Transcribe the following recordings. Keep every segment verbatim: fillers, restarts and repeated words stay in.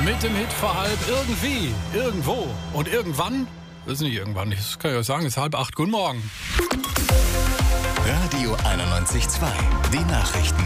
mit dem Hit vor halb irgendwie, irgendwo und irgendwann. Das ist nicht irgendwann, das kann ich euch sagen, es ist halb acht. Guten Morgen. Radio einundneunzig Komma zwei, die Nachrichten.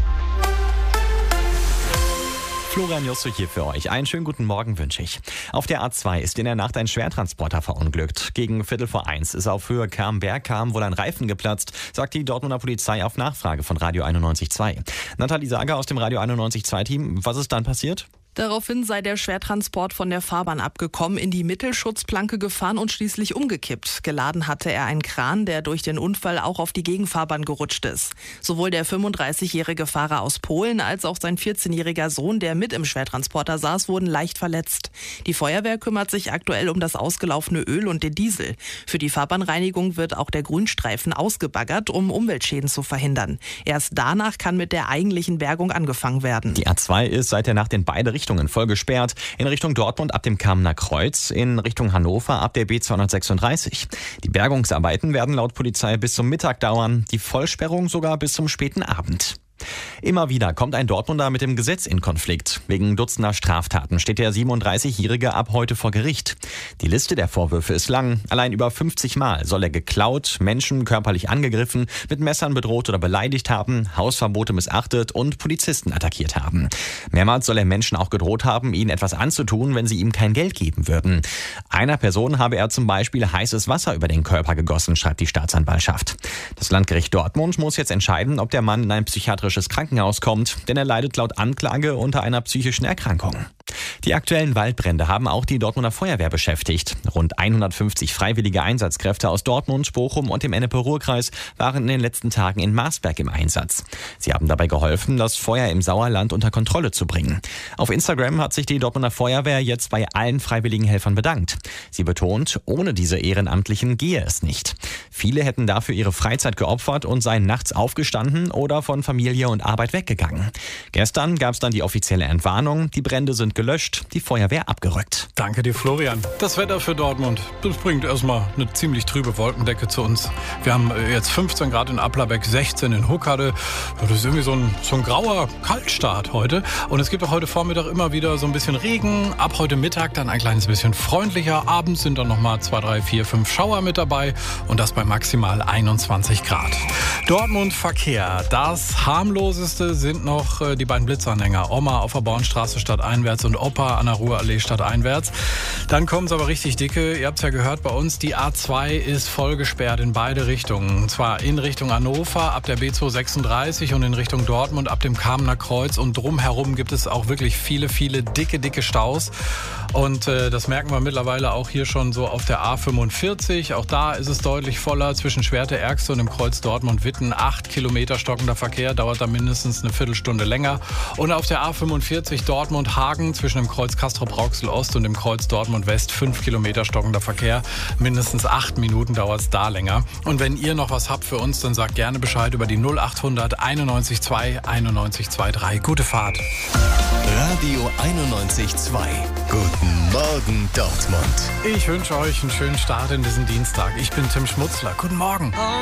Florian Josso hier für euch. Einen schönen guten Morgen wünsche ich. Auf der A zwei ist in der Nacht ein Schwertransporter verunglückt. Gegen Viertel vor eins ist auf Höhe Camberg-Kam wohl ein Reifen geplatzt, sagt die Dortmunder Polizei auf Nachfrage von Radio einundneunzig Komma zwei. Nathalie Sager aus dem Radio einundneunzig Komma zwei Team. Was ist dann passiert? Daraufhin sei der Schwertransport von der Fahrbahn abgekommen, in die Mittelschutzplanke gefahren und schließlich umgekippt. Geladen hatte er einen Kran, der durch den Unfall auch auf die Gegenfahrbahn gerutscht ist. Sowohl der fünfunddreißigjährige Fahrer aus Polen als auch sein vierzehnjähriger Sohn, der mit im Schwertransporter saß, wurden leicht verletzt. Die Feuerwehr kümmert sich aktuell um das ausgelaufene Öl und den Diesel. Für die Fahrbahnreinigung wird auch der Grünstreifen ausgebaggert, um Umweltschäden zu verhindern. Erst danach kann mit der eigentlichen Bergung angefangen werden. Die A zwei ist seit der Nacht in beide Richtungen voll gesperrt. In Richtung Dortmund ab dem Kamener Kreuz, in Richtung Hannover ab der B zweihundertsechsunddreißig. Die Bergungsarbeiten werden laut Polizei bis zum Mittag dauern, die Vollsperrung sogar bis zum späten Abend. Immer wieder kommt ein Dortmunder mit dem Gesetz in Konflikt. Wegen dutzender Straftaten steht der siebenunddreißigjährige ab heute vor Gericht. Die Liste der Vorwürfe ist lang. Allein über fünfzig Mal soll er geklaut, Menschen körperlich angegriffen, mit Messern bedroht oder beleidigt haben, Hausverbote missachtet und Polizisten attackiert haben. Mehrmals soll er Menschen auch gedroht haben, ihnen etwas anzutun, wenn sie ihm kein Geld geben würden. Einer Person habe er zum Beispiel heißes Wasser über den Körper gegossen, schreibt die Staatsanwaltschaft. Das Landgericht Dortmund muss jetzt entscheiden, ob der Mann in ein psychiatrisches Krankenhaus kommt, denn er leidet laut Anklage unter einer psychischen Erkrankung. Die aktuellen Waldbrände haben auch die Dortmunder Feuerwehr beschäftigt. Rund hundertfünfzig freiwillige Einsatzkräfte aus Dortmund, Bochum und dem Ennepe-Ruhr-Kreis waren in den letzten Tagen in Marsberg im Einsatz. Sie haben dabei geholfen, das Feuer im Sauerland unter Kontrolle zu bringen. Auf Instagram hat sich die Dortmunder Feuerwehr jetzt bei allen freiwilligen Helfern bedankt. Sie betont, ohne diese Ehrenamtlichen gehe es nicht. Viele hätten dafür ihre Freizeit geopfert und seien nachts aufgestanden oder von Familie und Arbeit weggegangen. Gestern gab es dann die offizielle Entwarnung, die Brände sind gelöscht, die Feuerwehr abgerückt. Danke dir, Florian. Das Wetter für Dortmund, das bringt erstmal eine ziemlich trübe Wolkendecke zu uns. Wir haben jetzt fünfzehn Grad in Applerbeck, sechzehn in Huckade. Das ist irgendwie so ein, so ein grauer Kaltstart heute. Und es gibt auch heute Vormittag immer wieder so ein bisschen Regen. Ab heute Mittag dann ein kleines bisschen freundlicher. Abends sind dann nochmal zwei, drei, vier, fünf Schauer mit dabei. Und das bei maximal einundzwanzig Grad. Dortmund Verkehr. Das harmloseste sind noch die beiden Blitzanhänger. Oma auf der Bornstraße stadteinwärts und Opa an der Ruhrallee stadteinwärts. Dann kommen es aber richtig dicke. Ihr habt es ja gehört bei uns, die A zwei ist voll gesperrt in beide Richtungen. Und zwar in Richtung Hannover ab der B zweihundertsechsunddreißig und in Richtung Dortmund ab dem Kamener Kreuz. Und drumherum gibt es auch wirklich viele, viele dicke, dicke Staus. Und äh, das merken wir mittlerweile auch hier schon so auf der A fünfundvierzig. Auch da ist es deutlich voller zwischen Schwerte-Ergste und dem Kreuz Dortmund-Witten. Acht Kilometer stockender Verkehr, dauert da mindestens eine Viertelstunde länger. Und auf der A fünfundvierzig Dortmund-Hagen zwischen dem Kreuz Castrop-Rauxel-Ost und dem Kreuz Dortmund-West. Fünf Kilometer stockender Verkehr. Mindestens acht Minuten dauert es da länger. Und wenn ihr noch was habt für uns, dann sagt gerne Bescheid über die null achthundert einundneunzig zwei einundneunzig drei. Gute Fahrt. Radio einundneunzig Komma zwei. Guten Morgen, Dortmund. Ich wünsche euch einen schönen Start in diesen Dienstag. Ich bin Tim Schmutzler. Guten Morgen.